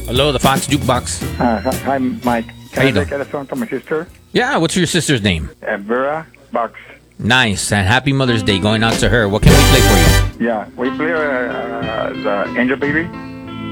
Hello, the Fox Jukebox. Hi, Mike. How Can I you doing? dedicate a song to my sister? Yeah, what's your sister's name? Vera Box. Nice, and happy Mother's Day going out to her. What can we play for you? Yeah, we play the Angel Baby.